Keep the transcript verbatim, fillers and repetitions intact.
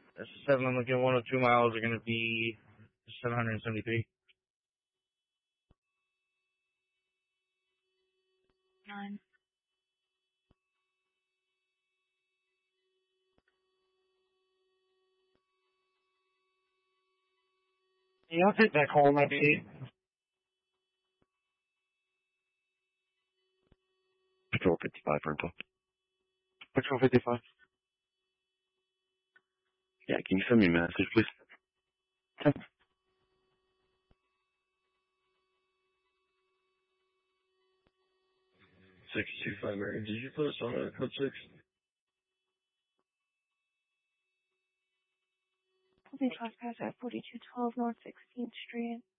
That's seven Lincoln one oh two miles are going to be seven hundred seventy-three. Nine. Yeah, I'll take that call, ninety-eight. Patrol fifty-five, rental. Patrol fifty-five. Yeah, can you send me a message, please? Okay. six two five, Mary. Did you put us on a code six? They trespass at forty-two twelve North sixteenth Street.